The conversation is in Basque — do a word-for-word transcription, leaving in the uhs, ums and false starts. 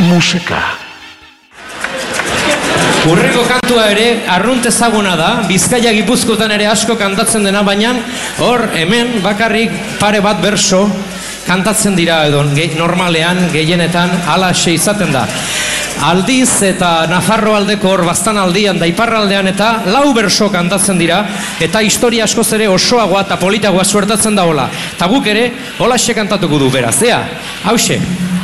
musika. Urrengo kantua ere arrunt ezaguna da, Bizkaia Gipuzkoetan ere asko kantatzen dena, baina hor hemen bakarrik pare bat berso kantatzen dira edo normalean gehienetan halaxe izaten da. Aldiz eta Nafarro aldeko hor bastan aldian da iparraldean eta lau berso kantatzen dira eta historia askoz ere osoagoa eta politagoa suertatzen da hola. Eta guk ere holaxe kantatuko du beraz, ea, hauxe.